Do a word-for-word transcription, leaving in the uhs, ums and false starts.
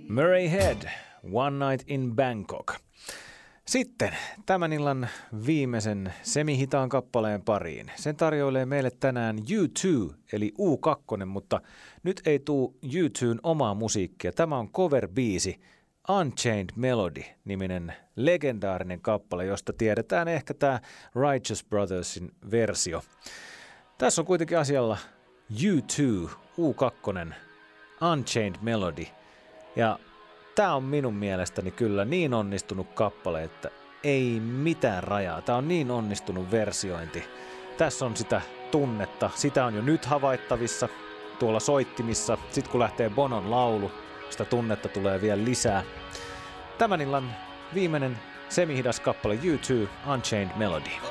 Murray Head, One Night in Bangkok. Sitten tämän illan viimeisen semihitaan kappaleen pariin. Sen tarjoilee meille tänään U two, eli U kaksi, mutta nyt ei tuu U two:n omaa musiikkia. Tämä on cover-biisi Unchained Melody-niminen legendaarinen kappale, josta tiedetään ehkä tämä Righteous Brothersin versio. Tässä on kuitenkin asialla U two, U kaksi, Unchained Melody. Ja tämä on minun mielestäni kyllä niin onnistunut kappale, että ei mitään rajaa. Tämä on niin onnistunut versiointi. Tässä on sitä tunnetta. Sitä on jo nyt havaittavissa tuolla soittimissa. Sitten kun lähtee Bonon laulu, sitä tunnetta tulee vielä lisää. Tämän illan viimeinen semihidas kappale U two, Unchained Melody.